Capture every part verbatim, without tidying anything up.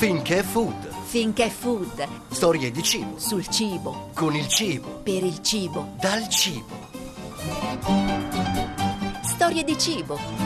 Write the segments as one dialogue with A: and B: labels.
A: Finché Food.
B: Finché Food.
A: Storie di cibo.
B: Sul cibo.
A: Con il cibo.
B: Per il cibo.
A: Dal cibo.
B: Storie di cibo.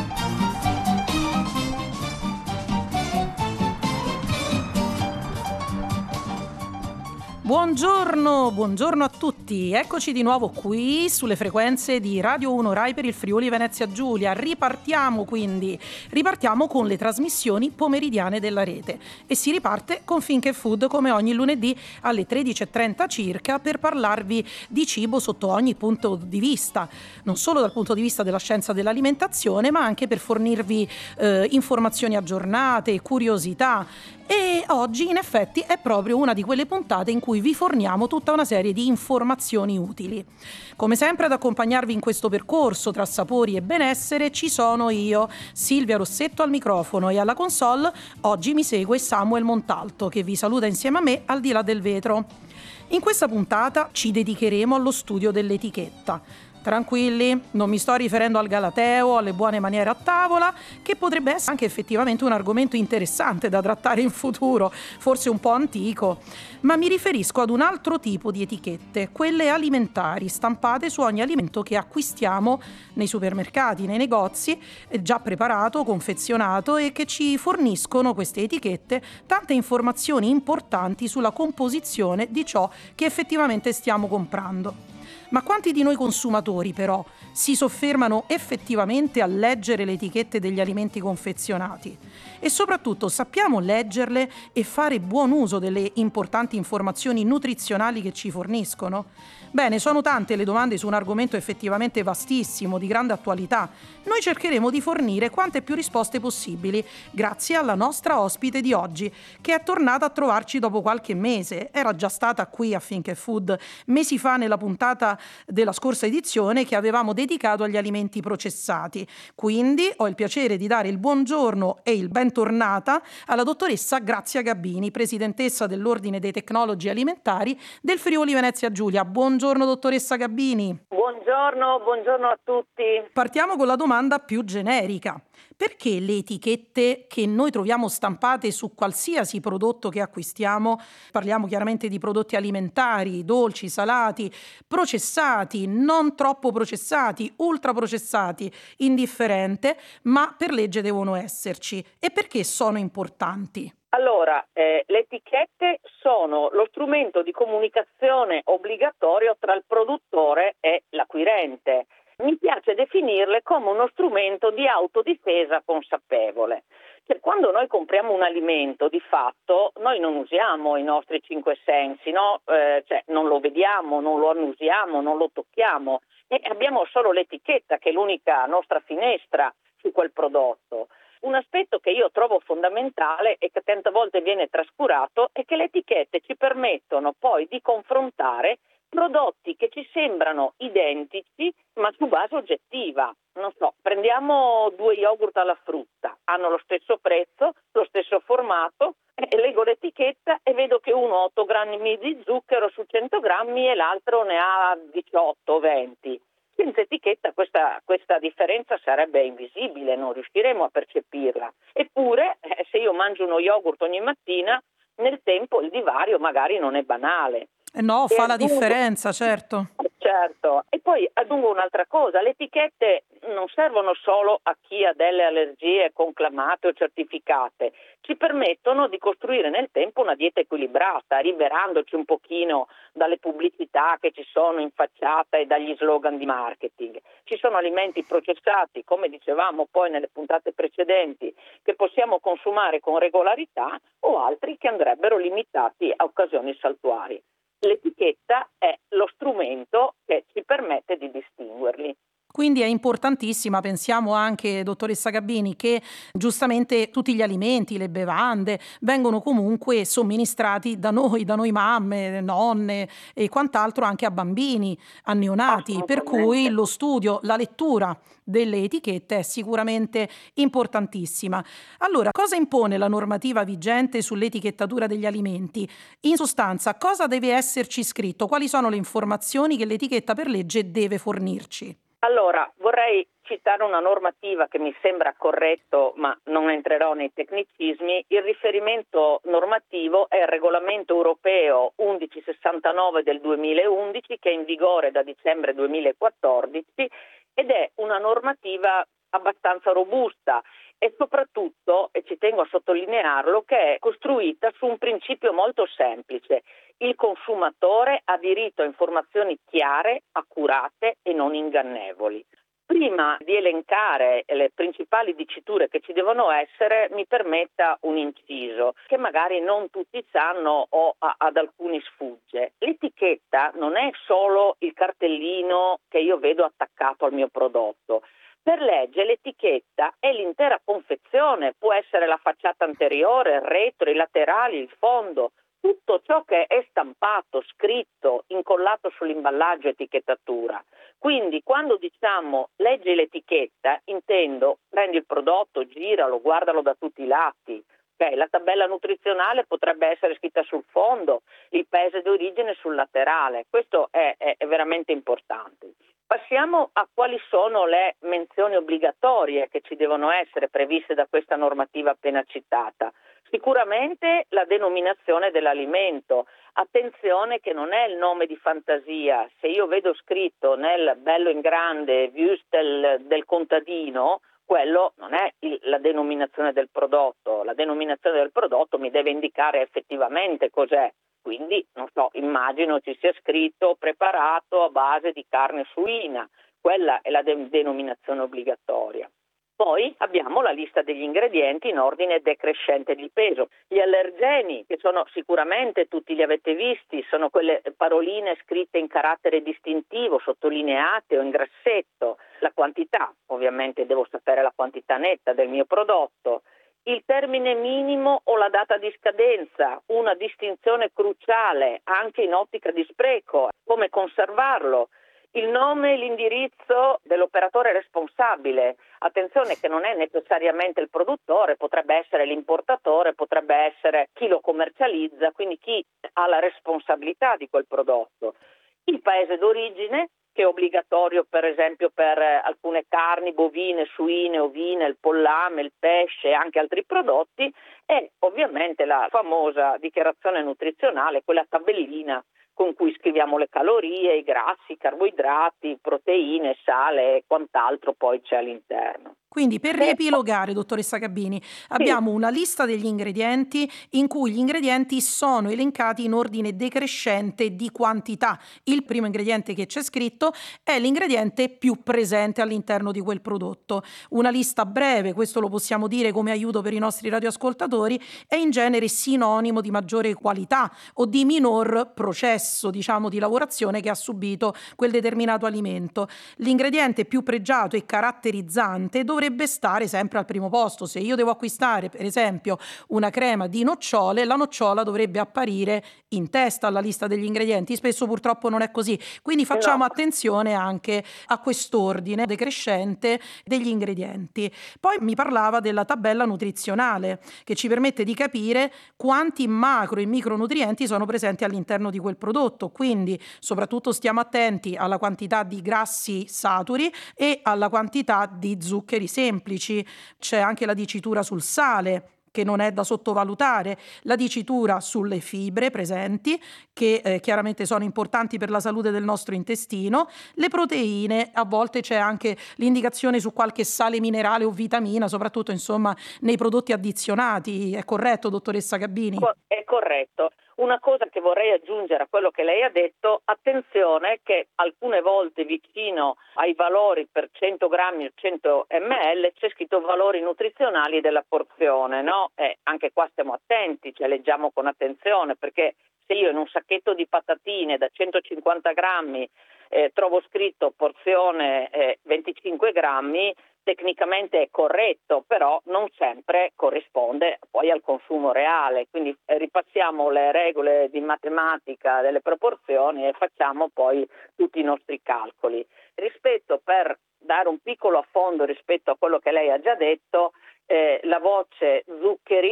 C: Buongiorno, buongiorno a tutti. Eccoci di nuovo qui sulle frequenze di Radio uno Rai per il Friuli Venezia Giulia. Ripartiamo quindi, ripartiamo con le trasmissioni pomeridiane della rete e si riparte con Finché Food come ogni lunedì alle tredici e trenta circa per parlarvi di cibo sotto ogni punto di vista, non solo dal punto di vista della scienza dell'alimentazione, ma anche per fornirvi eh, informazioni aggiornate, curiosità. E oggi in effetti è proprio una di quelle puntate in cui vi forniamo tutta una serie di informazioni utili. Come sempre ad accompagnarvi in questo percorso tra sapori e benessere ci sono io, Silvia Rossetto al microfono, e alla console oggi mi segue Samuel Montalto, che vi saluta insieme a me al di là del vetro. In questa puntata ci dedicheremo allo studio dell'etichetta. Tranquilli, non mi sto riferendo al galateo, alle buone maniere a tavola, che potrebbe essere anche effettivamente un argomento interessante da trattare in futuro, forse un po' antico, ma mi riferisco ad un altro tipo di etichette, quelle alimentari, stampate su ogni alimento che acquistiamo nei supermercati, nei negozi, già preparato, confezionato, e che ci forniscono queste etichette tante informazioni importanti sulla composizione di ciò che effettivamente stiamo comprando. Ma quanti di noi consumatori però si soffermano effettivamente a leggere le etichette degli alimenti confezionati? E soprattutto sappiamo leggerle e fare buon uso delle importanti informazioni nutrizionali che ci forniscono? Bene, sono tante le domande su un argomento effettivamente vastissimo, di grande attualità. Noi cercheremo di fornire quante più risposte possibili, grazie alla nostra ospite di oggi, che è tornata a trovarci dopo qualche mese. Era già stata qui a Finché Food mesi fa nella puntata della scorsa edizione che avevamo dedicato agli alimenti processati. Quindi ho il piacere di dare il buongiorno e il bentornata alla dottoressa Grazia Gabbini, presidentessa dell'Ordine dei Tecnologi Alimentari del Friuli Venezia Giulia. Buongiorno dottoressa Gabbini.
D: Buongiorno, buongiorno a tutti.
C: Partiamo con la domanda più generica. Perché le etichette che noi troviamo stampate su qualsiasi prodotto che acquistiamo, parliamo chiaramente di prodotti alimentari, dolci, salati, processati, non troppo processati, ultraprocessati, indifferente, ma per legge devono esserci? E perché sono importanti?
D: Allora, eh, le etichette sono lo strumento di comunicazione obbligatorio tra il produttore e l'acquirente. Mi piace definirle come uno strumento di autodifesa consapevole. Cioè, quando noi compriamo un alimento, di fatto, noi non usiamo i nostri cinque sensi, no? Eh, cioè, non lo vediamo, non lo annusiamo, non lo tocchiamo, e abbiamo solo l'etichetta, che è l'unica nostra finestra su quel prodotto. Un aspetto che io trovo fondamentale e che tante volte viene trascurato è che le etichette ci permettono poi di confrontare prodotti che ci sembrano identici ma su base oggettiva. Non so, prendiamo due yogurt alla frutta, hanno lo stesso prezzo, lo stesso formato, e leggo l'etichetta e vedo che uno ha otto grammi di zucchero su cento grammi e l'altro ne ha diciotto o venti. Senza etichetta questa, questa differenza sarebbe invisibile, non riusciremo a percepirla. Eppure, eh, se io mangio uno yogurt ogni mattina, nel tempo il divario magari non è banale.
C: Eh no, fa
D: E
C: la
D: aggiungo...
C: differenza, certo.
D: Certo, e poi aggiungo un'altra cosa, le etichette non servono solo a chi ha delle allergie conclamate o certificate, ci permettono di costruire nel tempo una dieta equilibrata, liberandoci un pochino dalle pubblicità che ci sono in facciata e dagli slogan di marketing. Ci sono alimenti processati, come dicevamo poi nelle puntate precedenti, che possiamo consumare con regolarità, o altri che andrebbero limitati a occasioni saltuarie. L'etichetta è lo strumento che ci permette di distinguerli.
C: Quindi è importantissima, pensiamo anche, dottoressa Gabbini, che giustamente tutti gli alimenti, le bevande vengono comunque somministrati da noi, da noi mamme, nonne e quant'altro anche a bambini, a neonati, per cui lo studio, la lettura delle etichette è sicuramente importantissima. Allora, cosa impone la normativa vigente sull'etichettatura degli alimenti? In sostanza, cosa deve esserci scritto? Quali sono le informazioni che l'etichetta per legge deve fornirci?
D: Allora, vorrei citare una normativa che mi sembra corretto, ma non entrerò nei tecnicismi. Il riferimento normativo è il regolamento europeo millecentosessantanove del duemilaundici, che è in vigore da dicembre duemilaquattordici ed è una normativa abbastanza robusta e soprattutto, e ci tengo a sottolinearlo, che è costruita su un principio molto semplice: il consumatore ha diritto a informazioni chiare, accurate e non ingannevoli. Prima di elencare le principali diciture che ci devono essere, mi permetta un inciso che magari non tutti sanno o a, ad alcuni sfugge. L'etichetta non è solo il cartellino che io vedo attaccato al mio prodotto. Per legge l'etichetta è l'intera confezione, può essere la facciata anteriore, il retro, i laterali, il fondo, tutto ciò che è stampato, scritto, incollato sull'imballaggio, etichettatura. Quindi quando diciamo leggi l'etichetta, intendo prendi il prodotto, giralo, guardalo da tutti i lati. Okay, la tabella nutrizionale potrebbe essere scritta sul fondo, il paese d'origine sul laterale. Questo è, è, è veramente importante. Passiamo a quali sono le menzioni obbligatorie che ci devono essere previste da questa normativa appena citata. Sicuramente la denominazione dell'alimento. Attenzione che non è il nome di fantasia. Se io vedo scritto nel bello in grande Wüstel del contadino, quello non è il, la denominazione del prodotto. La denominazione del prodotto mi deve indicare effettivamente cos'è. Quindi, non so, immagino ci sia scritto preparato a base di carne suina. Quella è la de- denominazione obbligatoria. Poi abbiamo la lista degli ingredienti in ordine decrescente di peso. Gli allergeni, che sono sicuramente, tutti li avete visti, sono quelle paroline scritte in carattere distintivo, sottolineate o in grassetto. La quantità, ovviamente devo sapere la quantità netta del mio prodotto. Il termine minimo o la data di scadenza, una distinzione cruciale anche in ottica di spreco, come conservarlo. Il nome e l'indirizzo dell'operatore responsabile. Attenzione che non è necessariamente il produttore, potrebbe essere l'importatore, potrebbe essere chi lo commercializza, quindi chi ha la responsabilità di quel prodotto. Il paese d'origine, che è obbligatorio per esempio per alcune carni bovine, suine, ovine, il pollame, il pesce e anche altri prodotti, e ovviamente la famosa dichiarazione nutrizionale, quella tabellina con cui scriviamo le calorie, i grassi, i carboidrati, proteine, sale e quant'altro poi c'è all'interno.
C: Quindi per riepilogare, dottoressa Gabbini, abbiamo una lista degli ingredienti in cui gli ingredienti sono elencati in ordine decrescente di quantità. Il primo ingrediente che c'è scritto è l'ingrediente più presente all'interno di quel prodotto. Una lista breve, questo lo possiamo dire come aiuto per i nostri radioascoltatori, è in genere sinonimo di maggiore qualità o di minor processo, diciamo, di lavorazione che ha subito quel determinato alimento. L'ingrediente più pregiato e caratterizzante dovrebbe dovrebbe stare sempre al primo posto. Se io devo acquistare, per esempio, una crema di nocciole, la nocciola dovrebbe apparire in testa alla lista degli ingredienti. Spesso purtroppo non è così. Quindi facciamo no. attenzione anche a quest'ordine decrescente degli ingredienti. Poi mi parlava della tabella nutrizionale, che ci permette di capire quanti macro e micronutrienti sono presenti all'interno di quel prodotto. Quindi soprattutto stiamo attenti alla quantità di grassi saturi e alla quantità di zuccheri semplici. C'è anche la dicitura sul sale, che non è da sottovalutare, la dicitura sulle fibre presenti, che eh, chiaramente sono importanti per la salute del nostro intestino, le proteine, a volte c'è anche l'indicazione su qualche sale minerale o vitamina, soprattutto insomma nei prodotti addizionati. È corretto, dottoressa Gabbini?
D: È corretto. Una cosa che vorrei aggiungere a quello che lei ha detto: attenzione che alcune volte vicino ai valori per cento grammi o cento millilitri c'è scritto valori nutrizionali della porzione, no? Eh, anche qua stiamo attenti, cioè leggiamo con attenzione, perché se io in un sacchetto di patatine da centocinquanta grammi eh, trovo scritto porzione eh, venticinque grammi, tecnicamente è corretto, però non sempre corrisponde poi al consumo reale. Quindi eh, ripassiamo le regole di matematica delle proporzioni e facciamo poi tutti i nostri calcoli. Rispetto, per dare un piccolo affondo rispetto a quello che lei ha già detto, eh, la voce zuccheri,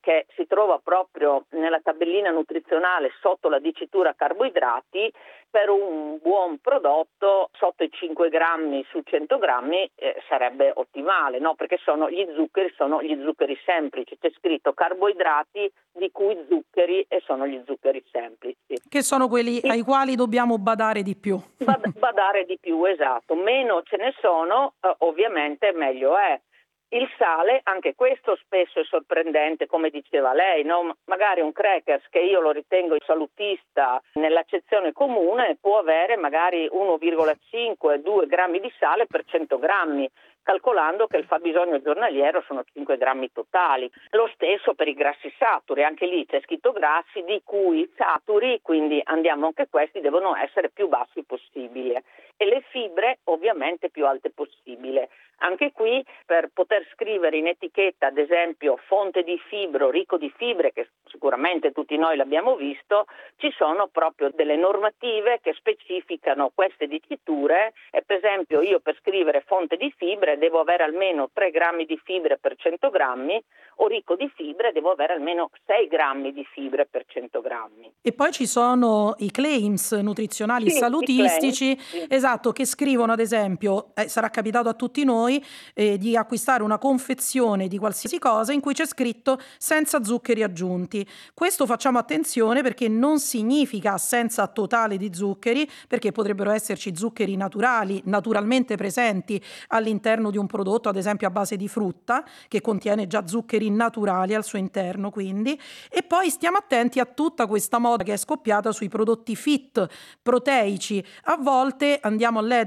D: che si trova proprio nella tabellina nutrizionale sotto la dicitura carboidrati. Per un buon prodotto sotto i cinque grammi su cento grammi eh, sarebbe ottimale, no? Perché sono gli zuccheri, sono gli zuccheri semplici, c'è scritto carboidrati di cui zuccheri e sono gli zuccheri semplici.
C: Che sono quelli ai quali dobbiamo badare di più.
D: Bad- badare di più, esatto. Meno ce ne sono, eh, ovviamente meglio è. Il sale, anche questo spesso è sorprendente, come diceva lei, no? Magari un crackers che io lo ritengo salutista nell'accezione comune può avere magari uno virgola cinque due grammi di sale per cento grammi, calcolando che il fabbisogno giornaliero sono cinque grammi totali. Lo stesso per i grassi saturi, anche lì c'è scritto grassi di cui saturi, quindi andiamo anche questi, devono essere più bassi possibile. E le fibre ovviamente più alte possibile. Anche qui per poter scrivere in etichetta, ad esempio, fonte di fibro, ricco di fibre, che sicuramente tutti noi l'abbiamo visto, ci sono proprio delle normative che specificano queste diciture e per esempio io per scrivere fonte di fibre devo avere almeno tre grammi di fibre per cento grammi o ricco di fibre devo avere almeno sei grammi di fibre per cento grammi.
C: E poi ci sono i claims nutrizionali
D: Sì,
C: salutistici,
D: i claims, sì.
C: esatto, che scrivono ad esempio, eh, sarà capitato a tutti noi, eh, di acquistare una confezione di qualsiasi cosa in cui c'è scritto senza zuccheri aggiunti. Questo facciamo attenzione perché non significa assenza totale di zuccheri, perché potrebbero esserci zuccheri naturali, naturalmente presenti all'interno di un prodotto, ad esempio a base di frutta, che contiene già zuccheri naturali al suo interno, quindi. E poi stiamo attenti a tutta questa moda che è scoppiata sui prodotti fit, proteici. A volte andiamo a leggere